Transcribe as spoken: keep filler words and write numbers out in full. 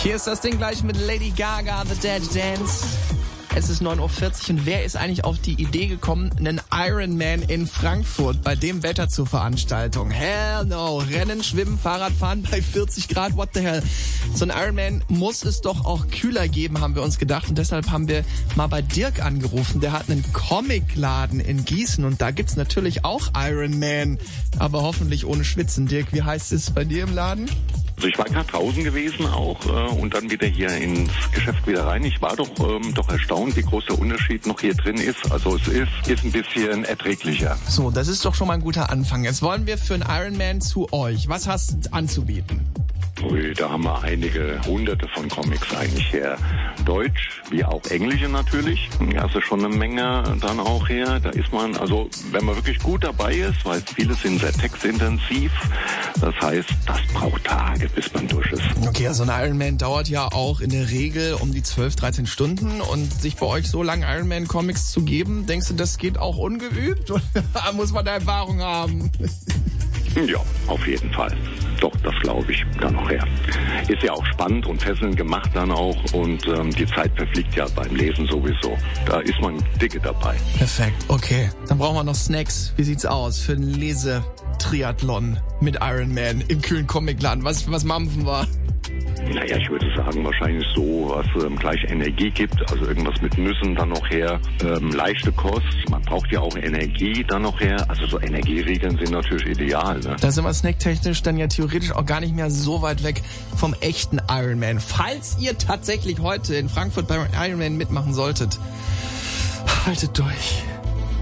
Hier ist das Ding gleich mit Lady Gaga, The Dead Dance. Es ist neun Uhr vierzig und wer ist eigentlich auf die Idee gekommen, einen Ironman in Frankfurt bei dem Wetter zur Veranstaltung? Hell no. Rennen, Schwimmen, Fahrradfahren bei vierzig Grad, what the hell? So ein Ironman muss es doch auch kühler geben, haben wir uns gedacht. Und deshalb haben wir mal bei Dirk angerufen. Der hat einen Comicladen in Gießen und da gibt's natürlich auch Ironman, aber hoffentlich ohne Schwitzen. Dirk, wie heißt es bei dir im Laden? Also ich war gerade draußen gewesen auch äh, und dann wieder hier ins Geschäft wieder rein. Ich war doch ähm, doch erstaunt, wie groß der Unterschied noch hier drin ist. Also es ist, ist ein bisschen erträglicher. So, das ist doch schon mal ein guter Anfang. Jetzt wollen wir für einen Ironman zu euch. Was hast du anzubieten? Ui, da haben wir einige hunderte von Comics eigentlich her. Deutsch, wie auch Englische natürlich. Ja, ist schon eine Menge dann auch her. Da ist man, also wenn man wirklich gut dabei ist, weil viele sind sehr textintensiv. Das heißt, das braucht Tage, bis man durch ist. Okay, also ein Ironman dauert ja auch in der Regel um die zwölf, dreizehn Stunden. Und sich bei euch so lange Ironman-Comics zu geben, denkst du, das geht auch ungeübt? Oder muss man da Erfahrung haben? Ja, auf jeden Fall. Doch, das glaube ich dann noch her. Ist ja auch spannend und fesselnd gemacht dann auch und ähm, die Zeit verfliegt ja beim Lesen sowieso. Da ist man dicke dabei. Perfekt, okay. Dann brauchen wir noch Snacks. Wie sieht's aus für einen Lesetriathlon mit Ironman im kühlen Comicladen? Was, was mampfen wir? Naja, ich würde sagen, wahrscheinlich so, was ähm, gleich Energie gibt, also irgendwas mit Nüssen dann noch her, ähm, leichte Kost, man braucht ja auch Energie dann noch her, also so Energieriegeln sind natürlich ideal, ne? Da sind wir snacktechnisch dann ja theoretisch auch gar nicht mehr so weit weg vom echten Ironman. Falls ihr tatsächlich heute in Frankfurt beim Ironman mitmachen solltet, haltet durch.